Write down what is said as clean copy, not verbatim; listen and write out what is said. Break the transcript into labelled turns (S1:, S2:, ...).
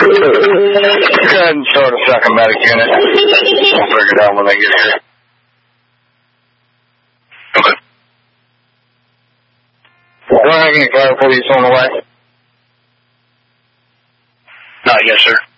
S1: Go ahead and start a second medic unit. We'll figure it out when they get here. Okay. Do I have any fire police on the way?
S2: Not yet, sir.